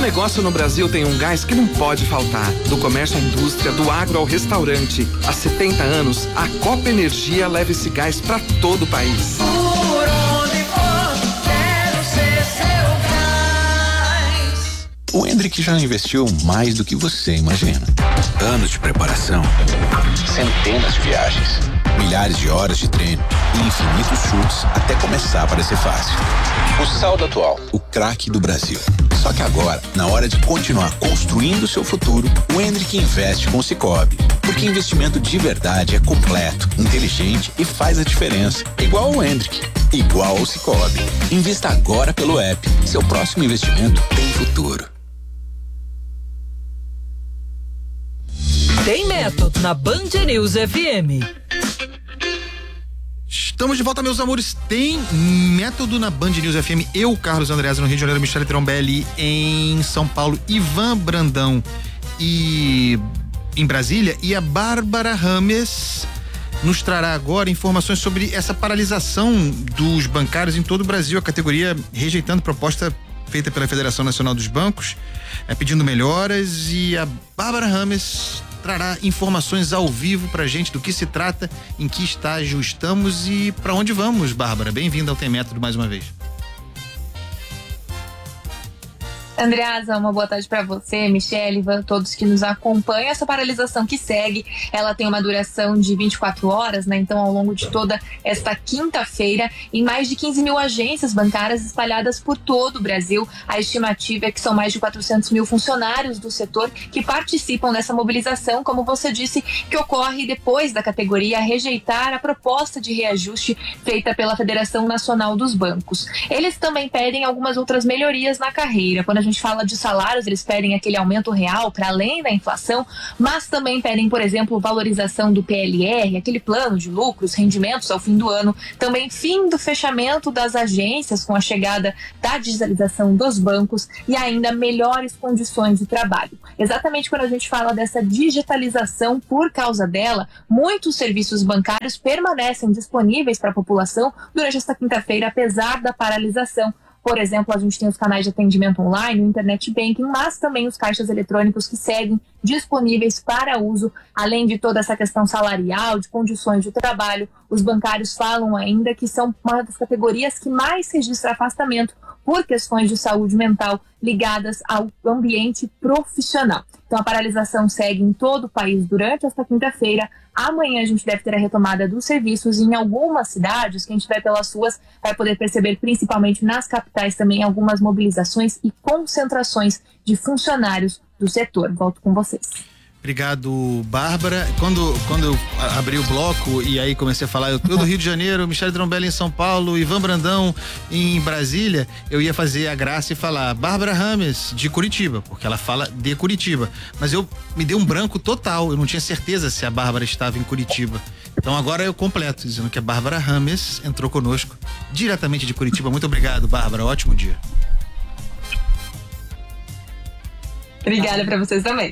negócio no Brasil tem um gás que não pode faltar. Do comércio à indústria, do agro ao restaurante. Há 70 anos, a Copa Energia leva esse gás para todo o país. Por onde for, quero ser seu gás. O Hendrick já investiu mais do que você imagina. Anos de preparação, centenas de viagens, milhares de horas de treino e infinitos chutes até começar a parecer fácil. O Saldo Atual, o craque do Brasil. Só que agora, na hora de continuar construindo seu futuro, o Hendrick investe com o Sicoob. Porque investimento de verdade é completo, inteligente e faz a diferença. Igual o Hendrick, igual o Sicoob. Invista agora pelo app. Seu próximo investimento tem futuro. Tem método na Band News FM. Estamos de volta, meus amores. Tem método na Band News FM. Eu, Carlos Andreasa, no Rio de Janeiro, Michele Trombelli em São Paulo, Ivan Brandão e em Brasília, e a Bárbara Rames nos trará agora informações sobre essa paralisação dos bancários em todo o Brasil. A categoria rejeitando proposta feita pela Federação Nacional dos Bancos, pedindo melhoras, e a Bárbara Rames trará informações ao vivo pra gente do que se trata, em que estágio estamos e pra onde vamos. Bárbara, bem-vinda ao Tem Método mais uma vez. Andreasa, uma boa tarde para você, Michele, Ivan, todos que nos acompanham. Essa paralisação que segue, ela tem uma duração de 24 horas, né? Então, ao longo de toda esta quinta-feira, em mais de 15 mil agências bancárias espalhadas por todo o Brasil, a estimativa é que são mais de 400 mil funcionários do setor que participam dessa mobilização, como você disse, que ocorre depois da categoria rejeitar a proposta de reajuste feita pela Federação Nacional dos Bancos. Eles também pedem algumas outras melhorias na carreira. Quando a gente fala de salários, eles pedem aquele aumento real para além da inflação, mas também pedem, por exemplo, valorização do PLR, aquele plano de lucros, rendimentos ao fim do ano, também fim do fechamento das agências com a chegada da digitalização dos bancos e ainda melhores condições de trabalho. Exatamente quando a gente fala dessa digitalização, por causa dela, muitos serviços bancários permanecem disponíveis para a população durante esta quinta-feira, apesar da paralisação. Por exemplo, a gente tem os canais de atendimento online, o internet banking, mas também os caixas eletrônicos que seguem disponíveis para uso, além de toda essa questão salarial, de condições de trabalho. Os bancários falam ainda que são uma das categorias que mais registra afastamento por questões de saúde mental ligadas ao ambiente profissional. Então, a paralisação segue em todo o país durante esta quinta-feira. Amanhã a gente deve ter a retomada dos serviços em algumas cidades. Quem estiver pelas ruas vai poder perceber, principalmente nas capitais, também algumas mobilizações e concentrações de funcionários do setor. Volto com vocês. Obrigado, Bárbara. Quando eu abri o bloco e aí comecei a falar, eu do Rio de Janeiro, Michele Trombelli em São Paulo, Ivan Brandão em Brasília, eu ia fazer a graça e falar Bárbara Rames de Curitiba, porque ela fala de Curitiba, mas me deu um branco total, eu não tinha certeza se a Bárbara estava em Curitiba. Então agora eu completo, dizendo que a Bárbara Rames entrou conosco diretamente de Curitiba. Muito obrigado, Bárbara, ótimo dia. Obrigada para vocês também.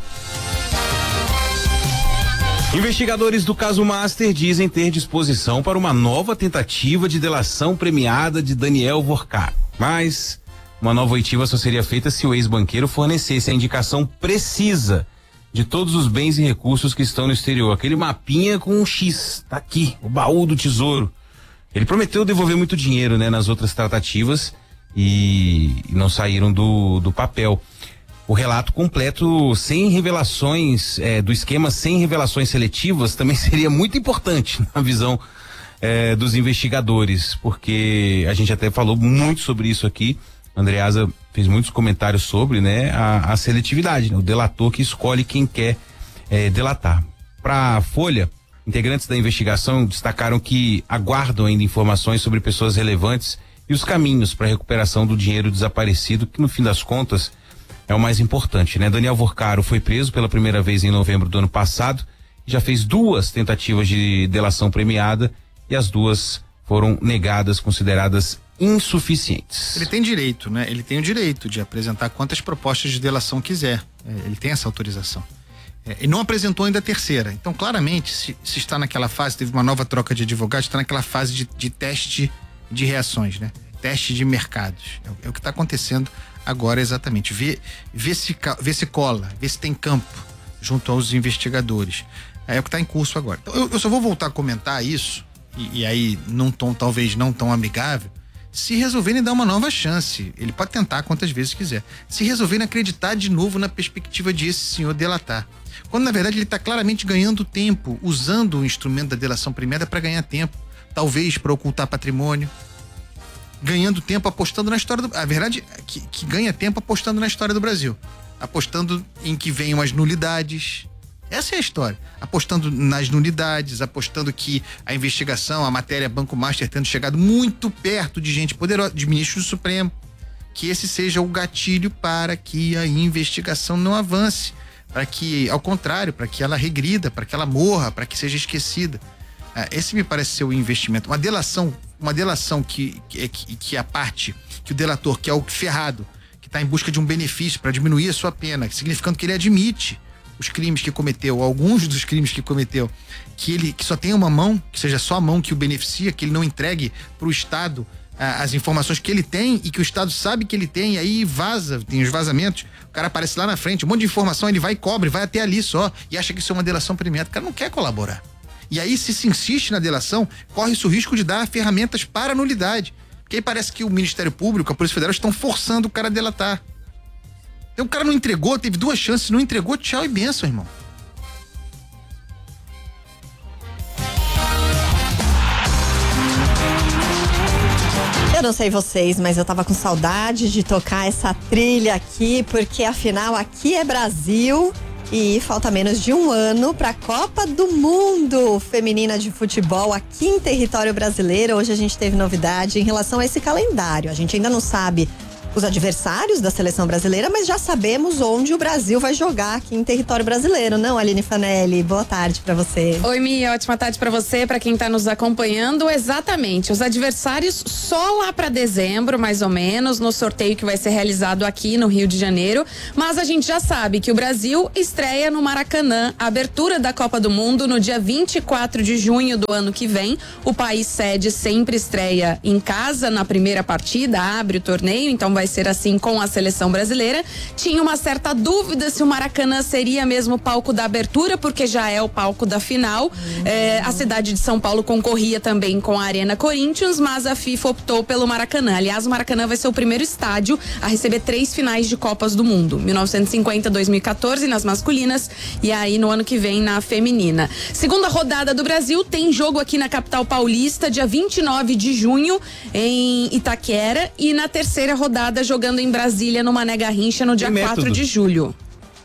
Investigadores do caso Master dizem ter disposição para uma nova tentativa de delação premiada de Daniel Vorcar. Mas uma nova oitiva só seria feita se o ex-banqueiro fornecesse a indicação precisa de todos os bens e recursos que estão no exterior. Aquele mapinha com um X, tá aqui, o baú do tesouro. Ele prometeu devolver muito dinheiro, né, nas outras tratativas e não saíram do papel. O relato completo, sem revelações, do esquema sem revelações seletivas, também seria muito importante na visão dos investigadores, porque a gente até falou muito sobre isso aqui. Andreasa fez muitos comentários sobre, né, a seletividade, né, o delator que escolhe quem quer delatar. Para a Folha, integrantes da investigação destacaram que aguardam ainda informações sobre pessoas relevantes e os caminhos para a recuperação do dinheiro desaparecido, que no fim das contas é o mais importante, né? Daniel Vorcaro foi preso pela primeira vez em novembro do ano passado, já fez 2 tentativas de delação premiada e as 2 foram negadas, consideradas insuficientes. Ele tem direito, né? Ele tem o direito de apresentar quantas propostas de delação quiser. Ele tem essa autorização. E não apresentou ainda a terceira. Então, claramente, se está naquela fase, teve uma nova troca de advogados, está naquela fase de teste de reações, né? teste de mercados. É o que está acontecendo agora exatamente. Vê se cola, vê se tem campo junto aos investigadores. É o que está em curso agora. Então, eu só vou voltar a comentar isso, e aí num tom talvez não tão amigável, se resolverem dar uma nova chance. Ele pode tentar quantas vezes quiser. Se resolverem acreditar de novo na perspectiva de esse senhor delatar. Quando na verdade ele está claramente ganhando tempo, usando o instrumento da delação premiada para ganhar tempo. Talvez para ocultar patrimônio. Ganhando tempo apostando na história do... A verdade é que ganha tempo apostando na história do Brasil. Apostando em que venham as nulidades. Essa é a história. Apostando nas nulidades, apostando que a investigação, a matéria Banco Master tendo chegado muito perto de gente poderosa, de ministro do Supremo, que esse seja o gatilho para que a investigação não avance, para que, ao contrário, para que ela regrida, para que ela morra, para que seja esquecida. Esse me parece ser o investimento. Uma delação que a parte, que o delator, que é o ferrado, que está em busca de um benefício para diminuir a sua pena, significando que ele admite os crimes que cometeu, alguns dos crimes que cometeu, que só tenha uma mão, que seja só a mão que o beneficia, que ele não entregue para o Estado as informações que ele tem e que o Estado sabe que ele tem, e aí vaza, tem os vazamentos, o cara aparece lá na frente, um monte de informação, ele vai e cobre, vai até ali só, e acha que isso é uma delação premiada. O cara não quer colaborar. E aí, se insiste na delação, corre-se o risco de dar ferramentas para a nulidade. Porque aí parece que o Ministério Público, a Polícia Federal estão forçando o cara a delatar. Então o cara não entregou, teve 2 chances, não entregou, tchau e benção, irmão. Eu não sei vocês, mas eu tava com saudade de tocar essa trilha aqui, porque afinal aqui é Brasil e falta menos de um ano para a Copa do Mundo Feminina de Futebol aqui em território brasileiro. Hoje a gente teve novidade em relação a esse calendário. A gente ainda não sabe os adversários da seleção brasileira, mas já sabemos onde o Brasil vai jogar aqui em território brasileiro, não, Aline Fanelli? Boa tarde pra você. Oi, Mi, ótima tarde pra você, pra quem tá nos acompanhando. Exatamente, os adversários só lá pra dezembro, mais ou menos, no sorteio que vai ser realizado aqui no Rio de Janeiro, mas a gente já sabe que o Brasil estreia no Maracanã, a abertura da Copa do Mundo no dia 24 de junho do ano que vem. O país sede sempre estreia em casa na primeira partida, abre o torneio, então vai ser assim com a seleção brasileira. Tinha uma certa dúvida se o Maracanã seria mesmo o palco da abertura, porque já é o palco da final. A cidade de São Paulo concorria também com a Arena Corinthians, mas a FIFA optou pelo Maracanã. Aliás, o Maracanã vai ser o primeiro estádio a receber 3 finais de Copas do Mundo: 1950, 2014 nas masculinas e aí no ano que vem na feminina. Segunda rodada do Brasil tem jogo aqui na capital paulista, dia 29 de junho em Itaquera, e na terceira rodada jogando em Brasília, no Mané Garrincha, no dia 4 de julho.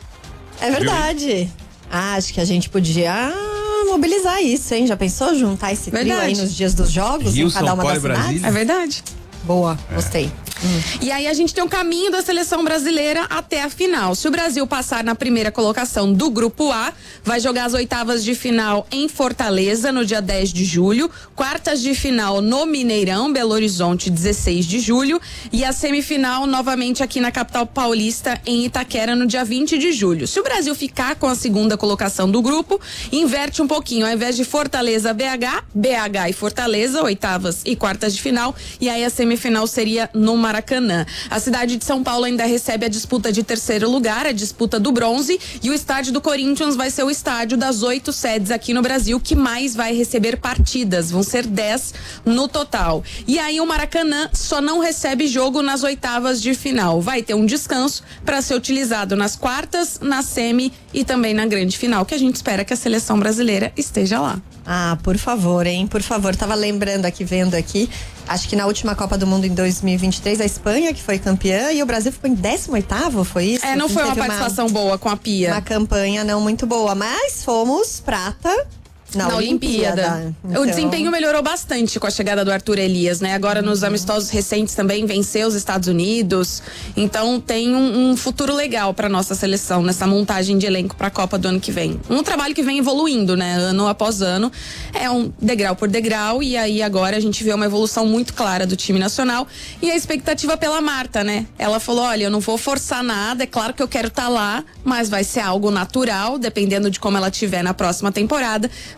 É verdade. Acho que a gente podia mobilizar isso, hein? Já pensou juntar esse trio aí nos dias dos jogos Rio, em cada uma das cidades? É verdade. Boa, gostei. E aí a gente tem um caminho da seleção brasileira até a final. Se o Brasil passar na primeira colocação do Grupo A, vai jogar as oitavas de final em Fortaleza no dia 10 de julho, quartas de final no Mineirão, Belo Horizonte, 16 de julho, e a semifinal novamente aqui na capital paulista, em Itaquera, no dia 20 de julho. Se o Brasil ficar com a segunda colocação do grupo, inverte um pouquinho, ao invés de Fortaleza, BH e Fortaleza, oitavas e quartas de final, e aí a semifinal seria no Maracanã. A cidade de São Paulo ainda recebe a disputa de terceiro lugar, a disputa do bronze, e o estádio do Corinthians vai ser o estádio das 8 sedes aqui no Brasil que mais vai receber partidas, vão ser 10 no total. E aí o Maracanã só não recebe jogo nas oitavas de final, vai ter um descanso para ser utilizado nas quartas, na semi e também na grande final, que a gente espera que a seleção brasileira esteja lá. Ah, por favor, hein? Por favor, tava lembrando aqui, vendo aqui, acho que na última Copa do Mundo em 2023, a Espanha que foi campeã e o Brasil ficou em 18º, foi isso? Não foi uma participação boa com a Pia. Uma campanha não muito boa, mas fomos prata na Olimpíada. Então, o desempenho melhorou bastante com a chegada do Arthur Elias, né? Agora nos amistosos recentes também venceu os Estados Unidos. Então tem um futuro legal para nossa seleção nessa montagem de elenco para a Copa do ano que vem. Um trabalho que vem evoluindo, né? Ano após ano. É um degrau por degrau, e aí agora a gente vê uma evolução muito clara do time nacional e a expectativa pela Marta, né? Ela falou: olha, eu não vou forçar nada, é claro que eu quero estar lá, mas vai ser algo natural, dependendo de como ela estiver na próxima temporada.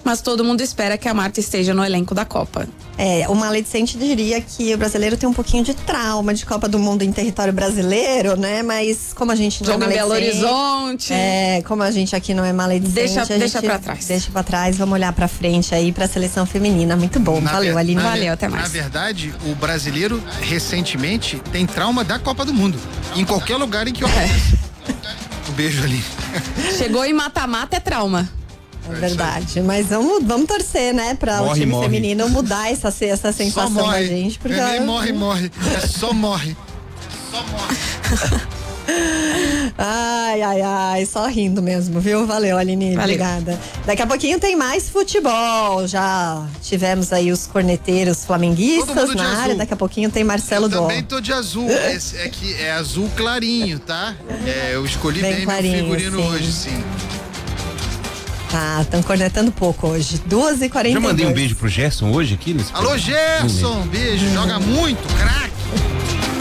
mas todo mundo espera que a Marta esteja no elenco da Copa. O maledicente diria que o brasileiro tem um pouquinho de trauma de Copa do Mundo em território brasileiro, né? Mas como a gente não Jogo é em Belo maledicente, Horizonte. como a gente aqui não é maledicente, Deixa pra trás. Deixa pra trás, vamos olhar pra frente aí pra seleção feminina. Muito bom. Valeu, Aline. Valeu, até mais. Na verdade, o brasileiro recentemente tem trauma da Copa do Mundo. Em qualquer lugar em que eu Um beijo, Aline. Chegou em mata-mata é trauma. É verdade, mas vamos torcer, né, pra o time feminino mudar essa sensação da gente. Porque morre. É só morre. Ai, só rindo mesmo, viu? Valeu, Aline, obrigada. Daqui a pouquinho tem mais futebol. Já tivemos aí os corneteiros flamenguistas na área. Daqui a pouquinho tem Marcelo Dó. Eu também tô de azul. É azul clarinho, tá? Eu escolhi bem meu figurino hoje, sim. Tá, estão cornetando pouco hoje. 2h42. Já mandei um beijo pro Gerson hoje aqui nesse Alô, Gerson, beijo. Joga muito, craque.